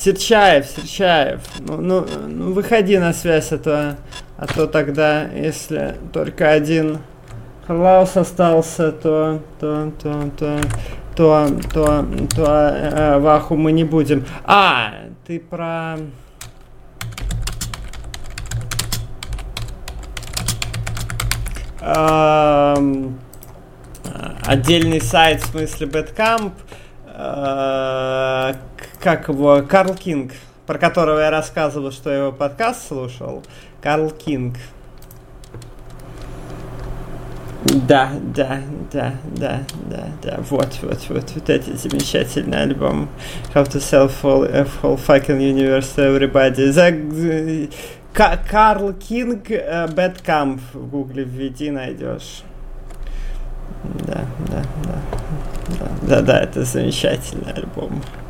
Серчаев. Ну, выходи на связь, а то тогда, если только один Клаус остался, то Ваху мы не будем. Ты про... отдельный сайт, в смысле Бэткамп, как его, Карл Кинг, про которого я рассказывал, что я его подкаст слушал. Карл Кинг. Да. Вот эти замечательные альбомы. How to Sell Whole Fucking Universe to Everybody. Карл Кинг, Бэткамп в гугле введи, найдешь. Да, это замечательный альбом.